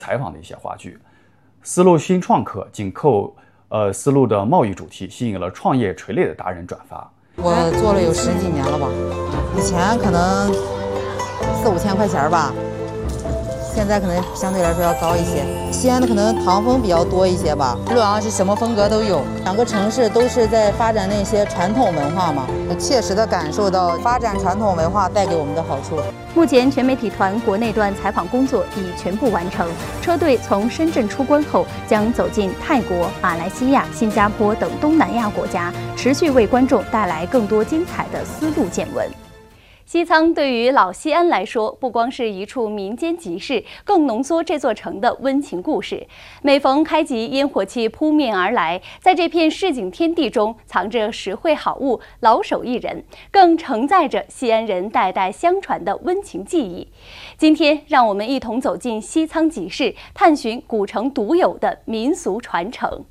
采访的一些话剧。丝路新创客紧扣丝路的贸易主题，吸引了创业垂类的达人转发。 我做了有10几年了吧，以前可能4、5千块钱吧，现在可能相对来说要高一些。西安的可能唐风比较多一些吧，洛阳是什么风格都有。2个城市都是在发展那些传统文化嘛，切实的感受到发展传统文化带给我们的好处。 目前全媒体团国内段采访工作已全部完成，车队从深圳出关后，将走进泰国、马来西亚、新加坡等东南亚国家，持续为观众带来更多精彩的丝路见闻。西仓对于老西安来说，不光是一处民间集市，更浓缩这座城的温情故事。每逢开集，烟火气扑面而来，在这片市井天地中，藏着实惠好物、老手艺人，更承载着西安人代代相传的温情记忆。今天，让我们一同走进西仓集市，探寻古城独有的民俗传承。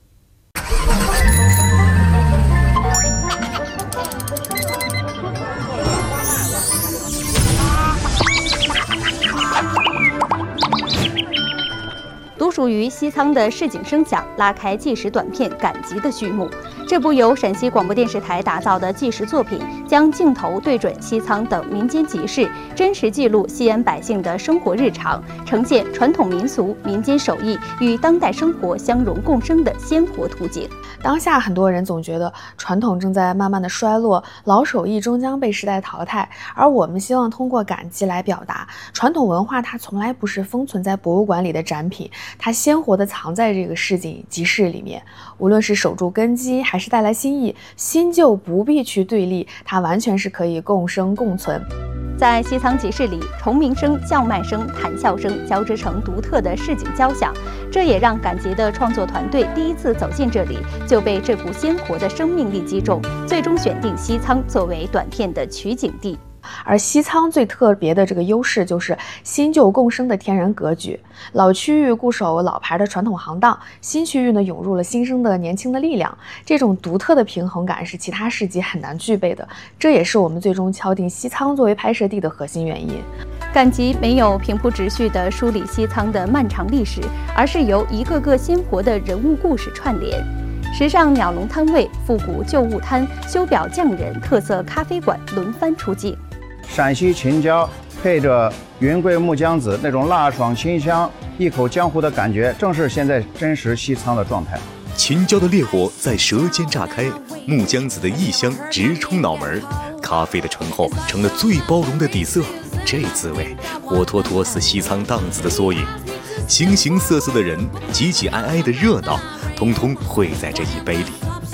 独属于西仓的市井声响，拉开纪实短片赶集的序幕。这部由陕西广播电视台打造的纪实作品，将镜头对准西仓等民间集市，真实记录西安百姓的生活日常，呈现传统民俗、民间手艺与当代生活相融共生的鲜活图景。 当下很多人总觉得传统正在慢慢的衰落，老手艺终将被时代淘汰，而我们希望通过赶集来表达，传统文化它从来不是封存在博物馆里的展品，它鲜活的藏在这个市井集市里面。无论是守住根基，还是带来新意，新旧不必去对立，它完全是可以共生共存。 在西仓集市里，虫鸣声、叫卖声、谈笑声交织成独特的市井交响，这也让赶集的创作团队第一次走进这里，就被这股鲜活的生命力击中，最终选定西仓作为短片的取景地。 而西仓最特别的这个优势就是新旧共生的天然格局，老区域固守老牌的传统行当，新区域呢涌入了新生的年轻的力量，这种独特的平衡感是其他市集很难具备的，这也是我们最终敲定西仓作为拍摄地的核心原因。 赶集没有平铺直叙地梳理西仓的漫长历史，而是由一个个鲜活的人物故事串联。时尚鸟笼摊位、复古旧物摊、修表匠人、特色咖啡馆轮番出镜。 陕西青椒配着云贵木姜子，那种辣爽清香、一口江湖的感觉，正是现在真实西仓的状态。 青椒的烈火在舌尖炸开，木姜子的异香直冲脑门，咖啡的醇厚成了最包容的底色，这滋味活脱脱似西仓档次的缩影。形形色色的人，挤挤挨挨的热闹，通通汇在这一杯里。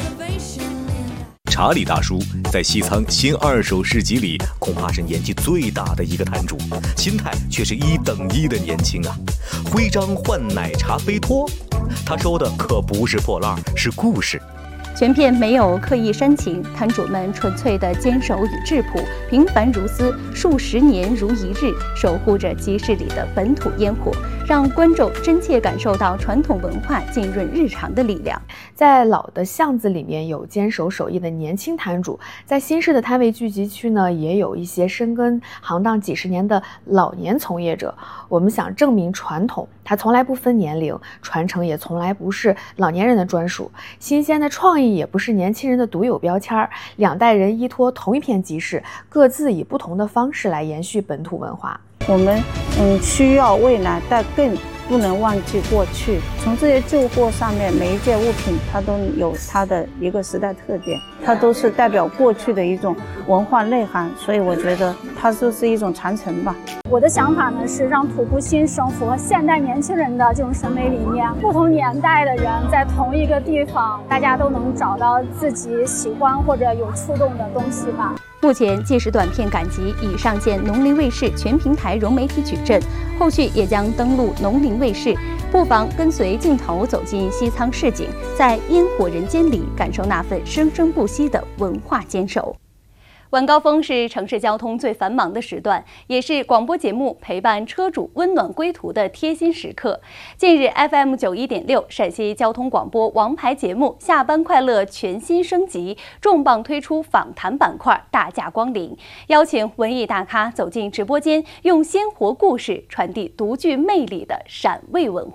查理大叔在西仓新二手市集里恐怕是年纪最大的一个摊主，心态却是1等1的年轻啊！徽章换奶茶杯托，他收的可不是破烂，是故事。 全片没有刻意煽情，摊主们纯粹的坚守与质朴，平凡如斯，数十年如一日，守护着集市里的本土烟火，让观众真切感受到传统文化浸润日常的力量。 在老的巷子里面有坚守手艺的年轻摊主，在新式的摊位聚集区呢，也有一些深耕行当几十年的老年从业者。我们想证明传统，它从来不分年龄，传承也从来不是老年人的专属，新鲜的创意也不是年轻人的独有标签。2代人依托同一片集市，各自以不同的方式来延续本土文化。 我们需要未来，但更不能忘记过去。从这些旧货上面，每一件物品它都有它的一个时代特点，它都是代表过去的一种文化内涵，所以我觉得它就是一种传承吧。 我的想法呢是让土库新生符合现代年轻人的这种审美理念，不同年代的人在同一个地方，大家都能找到自己喜欢或者有触动的东西吧。 目前纪实短片赶集已上线农林卫视全平台融媒体矩阵，后续也将登陆农林卫视，不妨跟随镜头走进西仓市井，在烟火人间里感受那份生生不息的文化坚守。 晚高峰是城市交通最繁忙的时段，也是广播节目陪伴车主温暖归途的贴心时刻。近日 FM91.6 陕西交通广播王牌节目《下班快乐》全新升级，重磅推出访谈板块“大驾光临”，邀请文艺大咖走进直播间，用鲜活故事传递独具魅力的陕味文化。